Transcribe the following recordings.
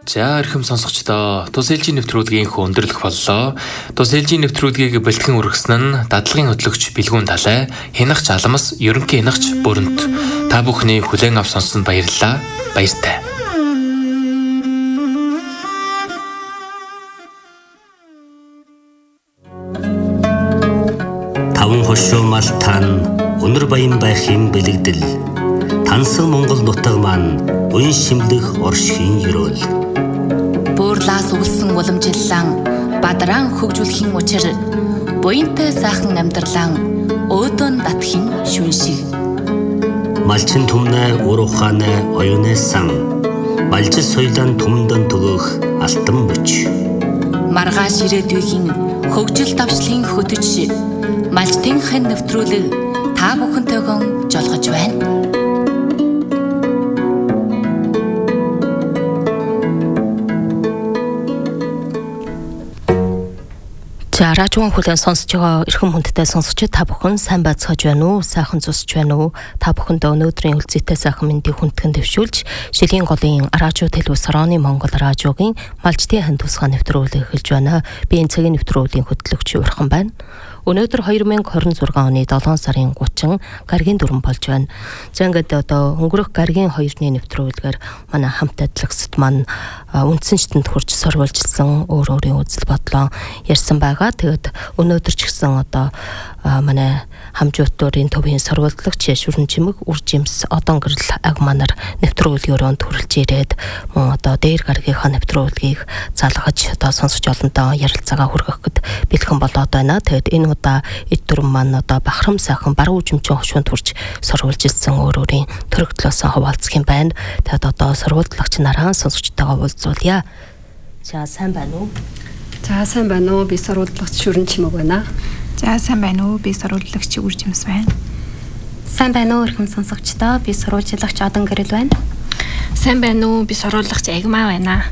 За эрхэм сонсогчдоо тус ээлжийн нэвтрүүлгийн өндөрлөх боллоо. Тус ээлжийн нэвтрүүлгийг бэлтгэн үргэсэн нь дадлагын хөтлөгч Билгүүн Талай, Хянагч Аламс, Ерөнхий Хянагч Бүрэнт. Та бүхний хүлээн авч сонсонд баярлалаа. Баяртай. Таван хошуу малтан өнөр баян байхын бэлэгдэл. Тансан Монгол нутаг маань уян шимлэх оршихын ерөөл. Буурлаас өвлсөн уламжиллан бадран хөгжүүлэхийн учир буянтай сайхан амьдралан өөдөн татхийн шүн шиг. Малчин түмнэ ур ухаанэ оюунэ сан малжил соёлын түмэндэн төгөх алтан бүч. Маргааш ирээдүйн хөгжил давшлын хөтөч малчтын хэн нэвтрүүлэг та бүхэнтэйгэн жолгож байна. За радион хүлээн сонсож байгаа эрхэм хүндтэй сонсогчид та бүхэн сайн байцгааж байна уу? Сайхан зусж байна уу? Та бүхэндээ өнөөдрийн үлзийтэй сайхан мэндийг хүндгэн дэвшүүлж, Шилийн голын радио телевиз Сороны Монгол радиогийн малчтын хэн тусгай нэвтрүүлэг эхэлж байна. Би энэ цагийн нэвтрүүлгийн хөтлөгч Урхан байна. Өнөөдөр 2026 оны 7 сарын 30 гаргийн дүрэн болж байна. За ингээд одоо өнгөрөх гаргийн 2-ны нэвтрүүлгээр манай хамт ажиллагчид маань үндсэн шидэнд хүрч сорволжилсан өөр өөрийн үзэл бодлоо ярьсан байгаа. Тэгээд өнөөдөр ч гэсэн одоо манай хамжууттуудын төвийн сорволтлагч Шүрэн Чимэг, Үр Жимс, Одон Гэрэл аг манар нэвтрүүлгөөрөө төрүүлж ирээд мөн одоо дээр гаргийнхаа нэвтрүүлгийг залгаж одоо сонсож олонтоо ярилцаагаа хүргэх гэд бэлхэн болоод байна. Тэгээд энэ удаа эд дүрэн маань одоо бахархам сайхан баруун үжимчин хошуунд хүрч сорволжилсан өөр өөрийн төрөгдлөөсөө хуваалцах юм байна. Тэгээд одоо сорволтлагч нараа сонсогчтойгоо уулзуулъя. За сайн байна уу? За сайн байна уу? Би сорволтлагч Шүрэн Чимэг байна. За сайн байна уу? Би сорволтлагч Үр Жимс байна. Сайн байна уу? Эрхэм сонсогчдоо би сорволтлагч Одон Гэрэл байна. Сайн байна уу? Би сорволтлагч Агмаа байна.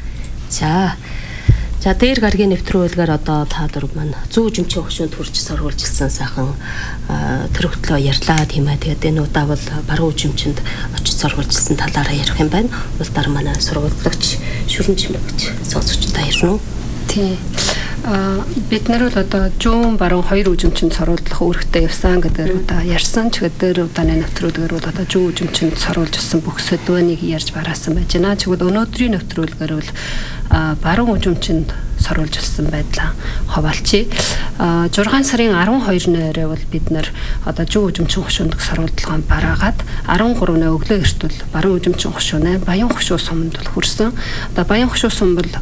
За дээр гаргийн нэвтрүүлгээр одоо та дөрөв маань зүү үжимчин хошуунд хүрч сорволжилсан сайхан төрөгдлөө ярьлаа тийм ээ. Тэгээд энэ удаа бол баруун үжимчинд очиж сорволжилсан талаараа ярих юм байна. Улдаар манай сорволтлагч Шүрэн Чимэг гэж сонсогчдоо ярина уу? Тийм. Бид нар бол одоо зүүн баруун хоёр үжимчинд сорволдлох үүрэгтэй явсан гэдэг удаа ярьсан. Чигээр дээр удааны нэвтрүүлгээр бол одоо зүүн үжимчинд сорволжилсан бүх сөдвөнийг ярьж бараасан байж байна. Чигээр өнөөдрийн нэвтрүүлгээр бол баруун үжимчинд сорволжилсан байдлаа хуваалцъя. 6 сарын 12-ны бол бид нар одоо зүүн үжимчин хошуунд сорволдлогоо бараагаад 13-ны өглөө эрт бол баруун үжимчин хошуунаа Баян хошуу суманд бол хүрсэн. Одоо Баян хошуу сум бол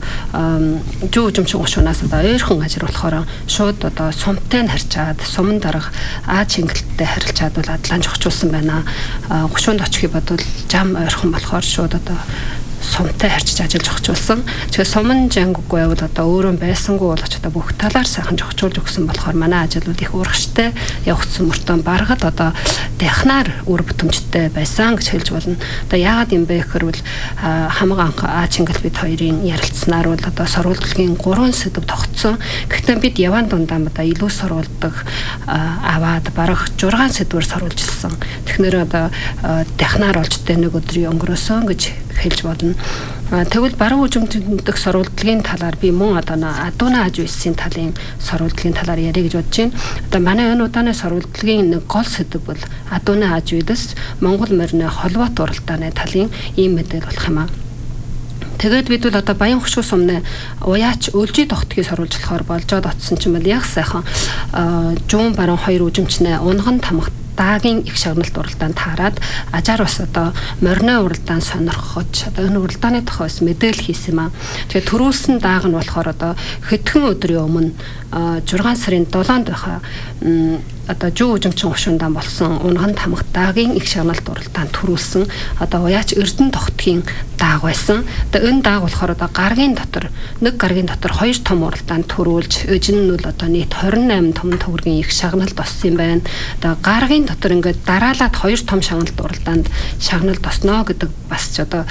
зүүн үжимчин хошуунаас одоо ойрхон ажир болохоор шууд одоо сумтай нь харьцаад суман дарга Аз Чингэлттэй харилцаад бол адлан жогчулсан байна. Хошуунд очихыг бодвол зам ойрхон болохоор шууд одоо сумтай харьцаж ажиллаж зогчулсан. Тэгэхээр суман жанггүй бол одоо өөрөө байсангүй бол одоо бүх талаар сайхан зогчулж өгсөн болохоор манай ажил бол их урагштай явагдсан мөртөө баргад одоо дахнаар үр бүтэмжтэй байсан гэж хэлж болно. Одоо яагаад юм бэ гэхээр бол хамаг анх Аз Чингэл бид хоёрын ярилцсанаар бол одоо сорволтлагын 3 сэдв тогтсон. Гэхдээ бид яван дундаа одоо илүү сорволдог аваад бараг 6 сэдвээр сорволжилсан. Тэгэхээр одоо дахнаар олж нэг өдрийн өнгөрөөсөн гэж хэлж бодно. Тэгвэл баруун үжимчинд дэх сорволтлагын талаар би мөн одоо Адууна аж үйсийн талын сорволтлагын талаар ярих гэж бодож байна. Одоо манай энэ удааны сорволтлагын нэг гол сэдэв бол Адууна аж үйдэс Монгол морины холбоот уралдааны талын ийм мэдээлэл болох юм аа. Тэгээд бид бол одоо Баян хошуу сумны уяач өлжий тогтгийг сорволжлохоор болжоод оцсон ч юм бол яг сайхан зүүн баруун хоёр үжимчнээ унган тамхад даагийн их шагналт уралдаанд таарад ажаар бас одоо морино уралдаанд сонирхож одоо энэ уралдааны тухайс мэдээлэл хийсэн юм аа. Тэгэхээр төрүүлсэн дааг нь болохоор одоо хэдхэн өдрийн өмнө 6 сарын 7-нд байхаа одоо зүүн үжимчин хошуундаа болсон унган тамхи даагийн их шагналт уралдаанд төрүүлсэн одоо уяач Эрдэнэ тогтгийн дааг байсан. Одоо энэ дааг болохоор одоо гаргийн дотор нэг гаргийн дотор 2 том уралдаанд төрүүлж эжин нь бол одоо нийт 28 том төгрөгийн их шагналт болсон юм байна. Одоо гаргийн дотор ингээд дараалаад 2 том шагналт уралдаанд шагналт осноо гэдэг бас ч одоо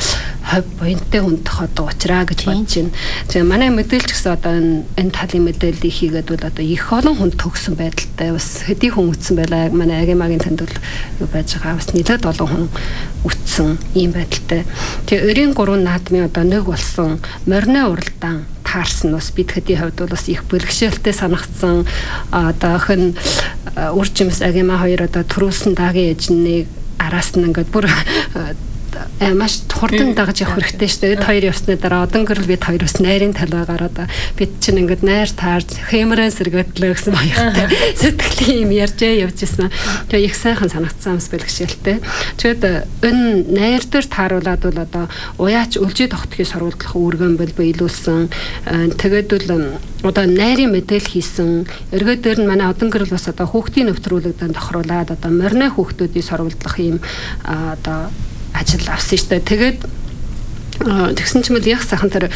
хов буянтай хүндэх одоо уучраа гэж бодож байна. Тэгээ манай мэдээлч гэсэн одоо энэ талын мэдээллийг хийгээд бол одоо их олон хүн төгсөн байдалтай бас хэдий хүн үтсэн байлаа. Манай агимагийн танд бол юу байж байгаа бас нэлээд олон хүн үтсэн ийм байдалтай. Тэгээ 93 наадмын одоо нэг болсон морины уралдаан таарсан бас бид хэдийн хувьд бол бас их бэлгшээлтэй санагдсан. Одоо хэн үржимс агима хоёр одоо төрүүлсэн дагийн эжнийг араас нь ингээд бүр маш хурдан дагаж явах хэрэгтэй шүү дээ. Хоёр явсны дараа одон гэрэл бид хоёр бас найрын талаагаар одоо бид чинь ингээд найр таарж хэмрэн сэргээдлээ гэсэн баяртай сэтгэлийн юм ярьжээ явж исэн. Тэгээ их сайхан санагдсан бас бэлгшээлтэй. Тэгээд энэ найр дээр тааруулаад бол одоо уяач өлжид тогтхыг сурвалжлах үүргэн бэл биелүүлсэн. Тэгээд бол одоо найрын мэдээлэл хийсэн. Эргээд дээр нь манай одон гэрэл бас одоо хүүхдийн нөхтрүүлэгдэн тохируулаад одоо морины хүүхдүүдийг сурвалжлах юм одоо ажил авсан шүү дээ. Тэгээд тэгсэн ч мэл яг сайхан тэр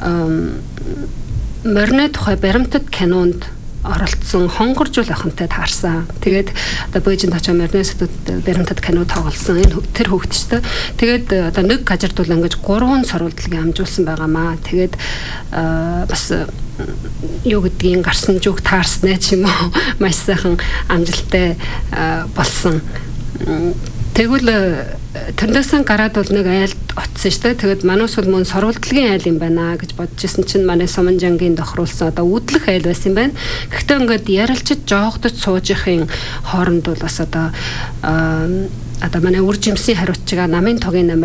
морины тухай баримтат кинонд оролцсон хонгоржуул ахантай таарсан. Тэгээд одоо Бээжинд очиж морины сэдвүүд баримтат кино тоглосон. Энэ тэр хүүхэд шүү дээ. Тэгээд одоо нэг газарт бол ингэж 3 сурвалжлагыг амжуулсан байгаамаа. Тэгээд бас юу гэдгийг гарсан зүг таарснаа ч юм уу маш сайхан амжилттай болсон. Тэгвэл тэрнээсээ гараад бол нэг айлд оцсон шүү дээ. Тэгээд манайс бол мөн сурвалжлагын айл юм байна гэж бодож ирсэн чинь манай Сомонжангийн тохируулсан одоо үдлэх айл байсан юм байна. Гэхдээ ингээд ярилцаж жоогдож суужихын хооронд бол бас одоо манай үржимсийн хариуцчгаа намын тогийн намраа